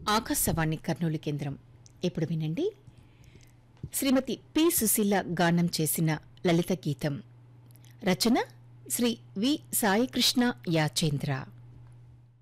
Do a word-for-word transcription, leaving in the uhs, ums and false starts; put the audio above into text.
ఆకాశవాణి కర్నూలు కేంద్రం. ఇప్పుడు వినండి, శ్రీమతి పి సుశీల గానం చేసిన లలిత గీతం. రచన శ్రీ వి సాయికృష్ణ యాచేంద్ర.